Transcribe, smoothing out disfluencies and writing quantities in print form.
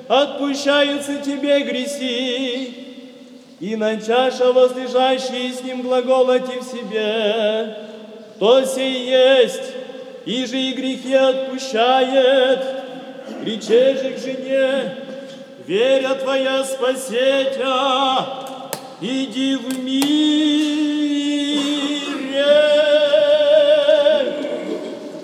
отпущаются тебе греси, и на чаша возлежащий с ним глаголоти в себе, то сей есть, и же и грехи отпущает, рече же к жене, веря твоя спасетя, иди в